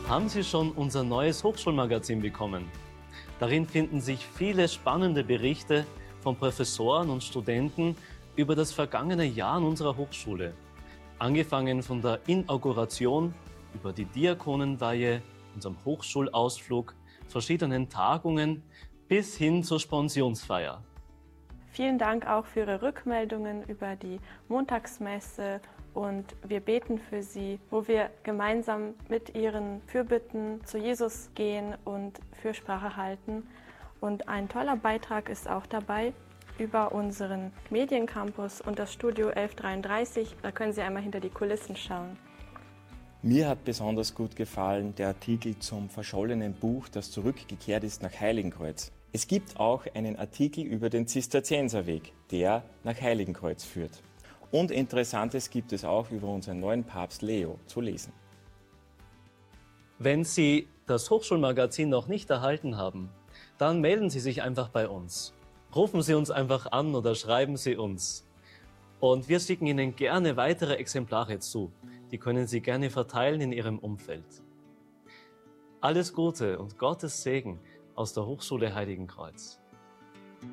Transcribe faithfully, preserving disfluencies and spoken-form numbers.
Haben Sie schon unser neues Hochschulmagazin bekommen? Darin finden sich viele spannende Berichte von Professoren und Studenten über das vergangene Jahr an unserer Hochschule. Angefangen von der Inauguration über die Diakonenweihe, unserem Hochschulausflug, verschiedenen Tagungen bis hin zur Spensionsfeier. Vielen Dank auch für Ihre Rückmeldungen über die Montagsmesse und wir beten für Sie, wo wir gemeinsam mit Ihren Fürbitten zu Jesus gehen und Fürsprache halten. Und ein toller Beitrag ist auch dabei über unseren Mediencampus und das Studio elf dreiunddreißig. Da können Sie einmal hinter die Kulissen schauen. Mir hat besonders gut gefallen der Artikel zum verschollenen Buch, das zurückgekehrt ist nach Heiligenkreuz. Es gibt auch einen Artikel über den Zisterzienserweg, der nach Heiligenkreuz führt. Und Interessantes gibt es auch über unseren neuen Papst Leo zu lesen. Wenn Sie das Hochschulmagazin noch nicht erhalten haben, dann melden Sie sich einfach bei uns. Rufen Sie uns einfach an oder schreiben Sie uns. Und wir schicken Ihnen gerne weitere Exemplare zu. Die können Sie gerne verteilen in Ihrem Umfeld. Alles Gute und Gottes Segen aus der Hochschule Heiligenkreuz.